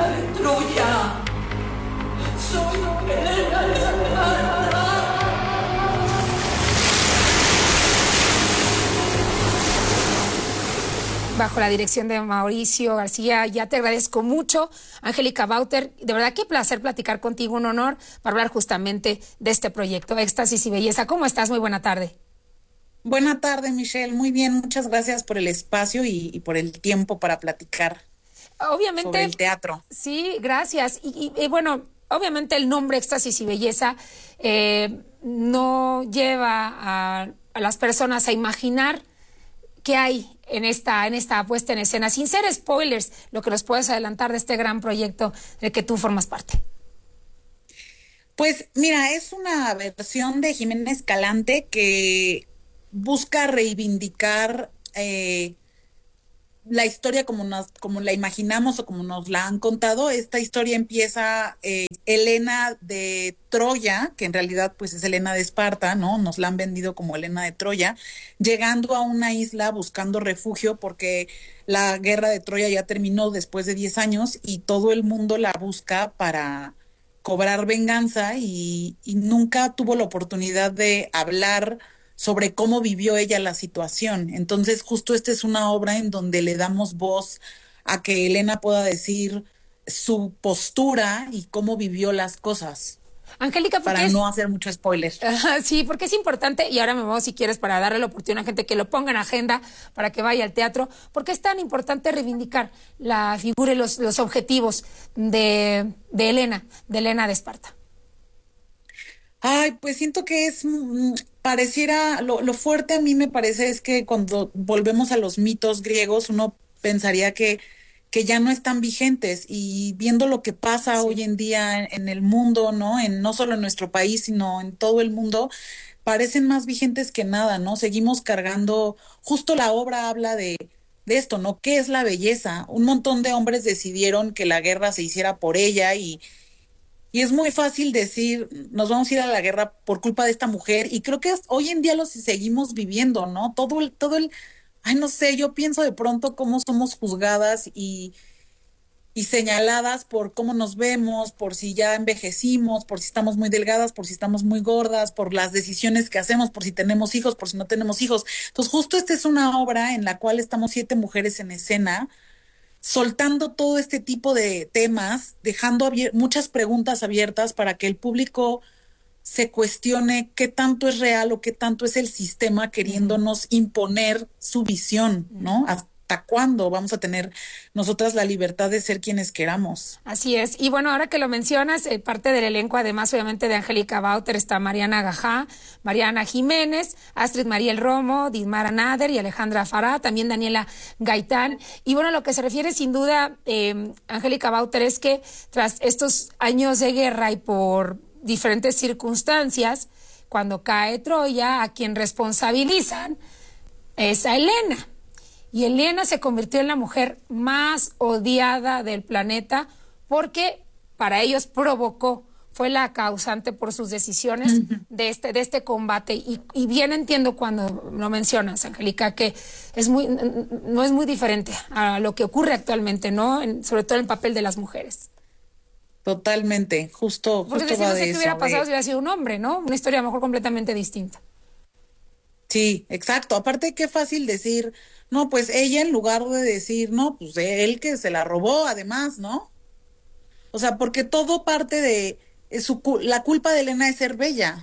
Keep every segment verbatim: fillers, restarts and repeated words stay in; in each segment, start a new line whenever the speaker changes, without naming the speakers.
de Troya. Soy Helena de Esparta.
Bajo la dirección de Mauricio García, ya te agradezco mucho. Angélica Bauter, de verdad qué placer platicar contigo, un honor para hablar justamente de este proyecto, Éxtasis y Belleza. ¿Cómo estás? Muy buena tarde.
Buena tarde, Michelle. Muy bien, muchas gracias por el espacio y, y por el tiempo para platicar sobre
Obviamente,
el teatro.
sí, gracias. Y, y, y bueno, obviamente el nombre Éxtasis y Belleza eh, no lleva a, a las personas a imaginar qué hay en esta, en esta puesta en escena, sin ser spoilers, lo que nos puedes adelantar de este gran proyecto del que tú formas parte.
Pues mira, es una versión de Jimena Escalante que busca reivindicar eh, la historia como nos, como la imaginamos o como nos la han contado. Esta historia empieza eh, Helena de Troya, que en realidad pues es Helena de Esparta, ¿no? Nos la han vendido como Helena de Troya, llegando a una isla buscando refugio porque la guerra de Troya ya terminó después de diez años y todo el mundo la busca para cobrar venganza y, y nunca tuvo la oportunidad de hablar sobre cómo vivió ella la situación. Entonces, justo esta es una obra en donde le damos voz a que Helena pueda decir su postura y cómo vivió las cosas,
Angélica, ¿por qué
para
es?
no hacer mucho spoiler.
Ajá, sí, porque es importante, y ahora me voy si quieres para darle la oportunidad a gente que lo ponga en agenda para que vaya al teatro, porque es tan importante reivindicar la figura y los, los objetivos de, de Helena, de Helena de Esparta.
Ay, pues siento que es, mm, pareciera, lo, lo fuerte a mí me parece es que cuando volvemos a los mitos griegos, uno pensaría que, que ya no están vigentes y viendo lo que pasa
Sí.
hoy en día en, en el mundo, ¿no? En, no solo en nuestro país, sino en todo el mundo, parecen más vigentes que nada, ¿no? Seguimos cargando, justo la obra habla de, de esto, ¿no? ¿Qué es la belleza? Un montón de hombres decidieron que la guerra se hiciera por ella y y es muy fácil decir, nos vamos a ir a la guerra por culpa de esta mujer, y creo que es- hoy en día lo seguimos viviendo, ¿no? Todo el, todo el, ay, no sé, yo pienso de pronto cómo somos juzgadas y, y señaladas por cómo nos vemos, por si ya envejecimos, por si estamos muy delgadas, por si estamos muy gordas, por las decisiones que hacemos, por si tenemos hijos, por si no tenemos hijos. Entonces, justo esta es una obra en la cual estamos siete mujeres en escena soltando todo este tipo de temas, dejando abier- muchas preguntas abiertas para que el público se cuestione qué tanto es real o qué tanto es el sistema
Ujú.
queriéndonos imponer su visión, ¿no? ¿Hasta cuándo vamos a tener nosotras la libertad de ser quienes queramos?
Así es. Y bueno, ahora que lo mencionas, eh, parte del elenco, además, obviamente, de Angélica Bauter, está Mariana Gajá, Mariana Jiménez, Astrid Mariel Romo, Dismara Nader y Alejandra Fará, también Daniela Gaitán. Y bueno, lo que se refiere sin duda, eh, Angélica Bauter, es que tras estos años de guerra y por diferentes circunstancias, cuando cae Troya, a quien responsabilizan es a Helena. Y Helena se convirtió en la mujer más odiada del planeta porque para ellos provocó, fue la causante por sus decisiones de este, de este combate. Y, y bien entiendo cuando lo mencionas, Angélica, que es muy, no es muy diferente a lo que ocurre actualmente, ¿no? En, sobre todo en el papel de las mujeres.
Totalmente, justo,
Porque es
justo
decir,
va
no sé
de
qué
eso,
hubiera pasado si
de
hubiera sido un hombre, ¿no? Una historia a lo mejor completamente distinta.
sí, exacto. Aparte, qué fácil decir, no, pues ella en lugar de decir, no, pues él que se la robó, además, ¿no? O sea, porque todo parte de es su, cu- la culpa de Elena es ser bella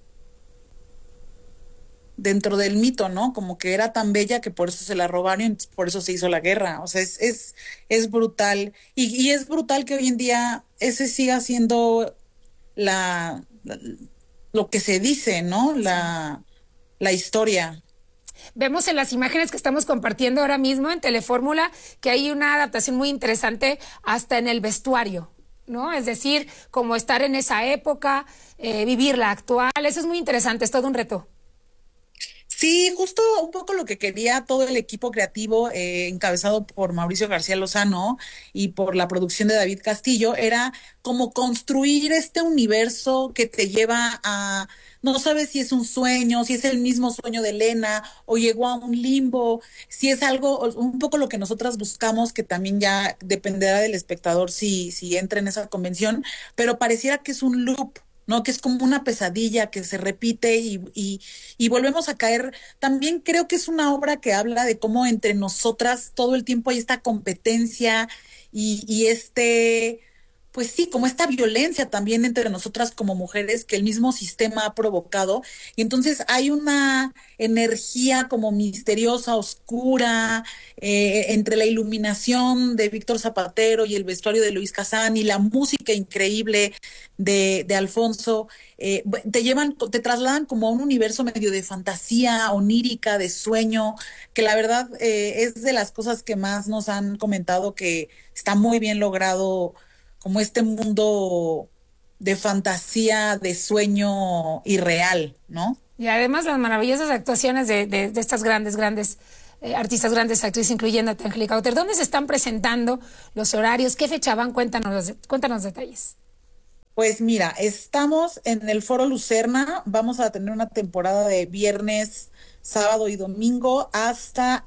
dentro del mito, ¿no? Como que era tan bella que por eso se la robaron y entonces por eso se hizo la guerra. O sea, es, es, es brutal. Y, y es brutal que hoy en día ese siga siendo la, la- lo que se dice, ¿no?
Sí.
La, la historia.
Vemos en las imágenes que estamos compartiendo ahora mismo en Telefórmula que hay una adaptación muy interesante hasta en el vestuario, ¿no? Es decir, como estar en esa época, eh, vivir la actual, eso es muy interesante, es todo un reto.
Sí, justo un poco lo que quería todo el equipo creativo, eh, encabezado por Mauricio García Lozano y por la producción de David Castillo, era como construir este universo que te lleva a no sabes si es un sueño, si es el mismo sueño de Elena o llegó a un limbo, si es algo, un poco lo que nosotras buscamos, que también ya dependerá del espectador si, si entra en esa convención, pero pareciera que es un loop. ¿No? Que es como una pesadilla que se repite y, y, y volvemos a caer. También creo que es una obra que habla de cómo entre nosotras todo el tiempo hay esta competencia y, y este, pues sí, como esta violencia también entre nosotras como mujeres que el mismo sistema ha provocado. Y entonces hay una energía como misteriosa, oscura, eh, entre la iluminación de Víctor Zapatero y el vestuario de Luis Casán y la música increíble de, de Alfonso. Eh, te llevan, te trasladan como a un universo medio de fantasía, onírica, de sueño, que la verdad eh, es de las cosas que más nos han comentado que está muy bien logrado, como este mundo de fantasía, de sueño irreal, ¿no?
Y además las maravillosas actuaciones de, de, de estas grandes, grandes eh, artistas, grandes actrices, incluyendo a Angélica Bauer. ¿Dónde se están presentando los horarios? ¿Qué fecha van? Cuéntanos los, cuéntanos detalles.
Pues mira, estamos en el Foro Lucerna, vamos a tener una temporada de viernes, sábado y domingo hasta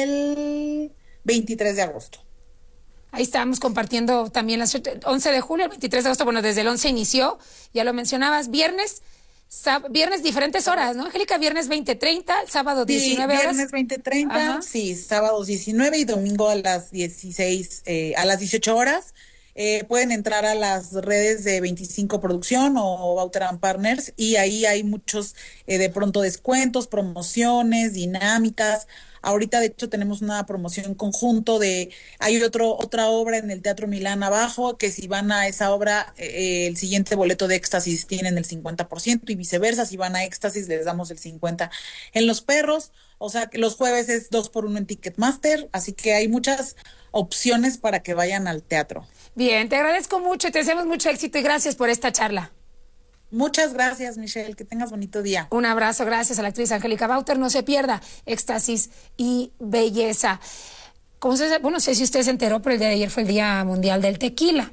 el veintitrés de agosto.
Ahí estamos compartiendo también las once de julio, el veintitrés de agosto, bueno, desde el once inició, ya lo mencionabas, viernes, viernes diferentes horas, ¿no, Angélica? Viernes veinte treinta, sábado diecinueve
sí,
horas.
Viernes veinte treinta, sí, sábados diecinueve y domingo a las dieciséis, eh, a las dieciocho horas. Eh, pueden entrar a las redes de veinticinco Producción o Bauter and Partners y ahí hay muchos eh, de pronto descuentos, promociones, dinámicas. Ahorita de hecho tenemos una promoción conjunto de, hay otro, otra obra en el Teatro Milán abajo, que si van a esa obra, eh, el siguiente boleto de Éxtasis tienen el cincuenta por ciento y viceversa, si van a Éxtasis les damos el cincuenta por ciento en Los Perros, o sea que los jueves es dos por uno en Ticketmaster, así que hay muchas opciones para que vayan al teatro.
Bien, te agradezco mucho, te deseamos mucho éxito y gracias por esta charla.
Muchas gracias, Michelle. Que tengas bonito día.
Un abrazo, gracias a la actriz Angélica Bauer. No se pierda Éxtasis y Belleza. Como se, bueno, no sé si usted se enteró, pero el día de ayer fue el Día Mundial del Tequila.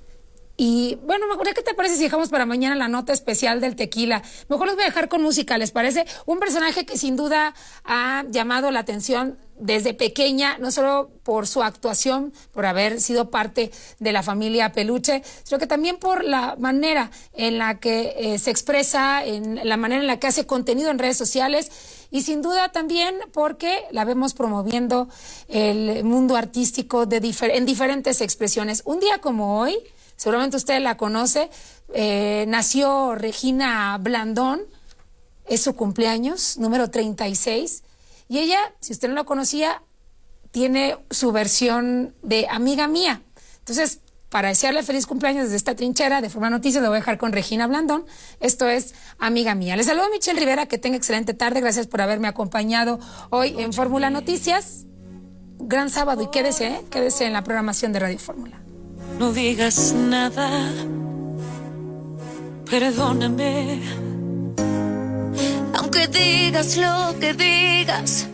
Y bueno, mejor, ¿qué te parece si dejamos para mañana la nota especial del tequila? Mejor los voy a dejar con música, ¿les parece? Un personaje que sin duda ha llamado la atención desde pequeña, no solo por su actuación, por haber sido parte de la familia Peluche, sino que también por la manera en la que eh, se expresa, en la manera en la que hace contenido en redes sociales y sin duda también porque la vemos promoviendo el mundo artístico de difer- en diferentes expresiones. Un día como hoy, seguramente usted la conoce, eh, nació Regina Blandón, es su cumpleaños, número treinta y seis, y ella, si usted no la conocía, tiene su versión de Amiga Mía. Entonces, para desearle feliz cumpleaños desde esta trinchera de Forma Noticias, lo voy a dejar con Regina Blandón. Esto es Amiga Mía. Les saludo a Michelle Rivera, que tenga excelente tarde, gracias por haberme acompañado hoy en Fórmula Noticias. Gran sábado y quédese, ¿eh? quédese en la programación de Radio Fórmula.
No digas nada, perdóname. Aunque digas lo que digas,